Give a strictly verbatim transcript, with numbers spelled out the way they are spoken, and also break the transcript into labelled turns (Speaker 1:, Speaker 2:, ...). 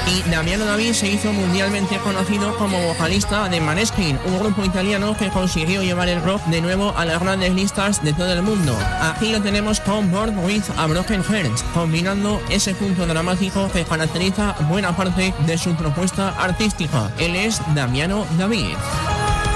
Speaker 1: Y Damiano David se hizo mundialmente conocido como vocalista de Maneskin, un grupo italiano que consiguió llevar el rock de nuevo a las grandes listas de todo el mundo. Aquí lo tenemos con Born with a Broken Heart, combinando ese punto dramático que caracteriza buena parte de su propuesta artística. Él es Damiano David.